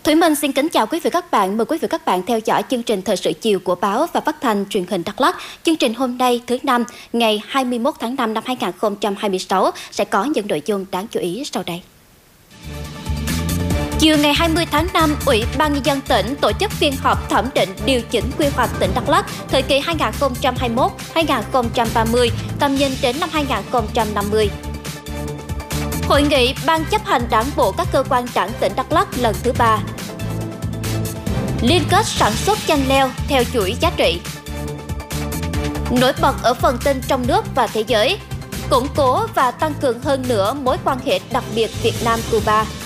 Thủy Minh xin kính chào quý vị các bạn. Mời quý vị các bạn theo dõi chương trình Thời sự chiều của báo và phát thanh truyền hình Đắk Lắk. Chương trình hôm nay thứ Năm, ngày 21 tháng 5 năm 2026 sẽ có những nội dung đáng chú ý sau đây. Chiều ngày 20 tháng 5, Ủy ban Nhân dân tỉnh tổ chức phiên họp thẩm định điều chỉnh quy hoạch tỉnh Đắk Lắk thời kỳ 2021-2030, tầm nhìn đến năm 2050. Hội nghị Ban chấp hành Đảng bộ các cơ quan đảng tỉnh Đắk Lắk lần thứ 3. Liên kết sản xuất chanh leo theo chuỗi giá trị. Nổi bật ở phần tin trong nước và thế giới. Củng cố và tăng cường hơn nữa mối quan hệ đặc biệt Việt Nam-Cuba.